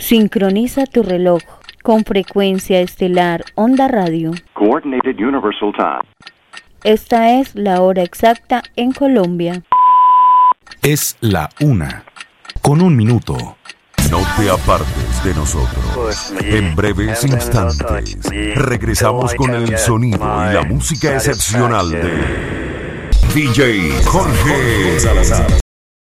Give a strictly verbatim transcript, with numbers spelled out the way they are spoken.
Sincroniza tu reloj con frecuencia estelar Onda Radio. Coordinated Universal Time. Esta es la hora exacta en Colombia. Es la una, con un minuto. No te apartes de nosotros. En breves instantes, regresamos con el sonido y la música excepcional de D J Jorge Salazar.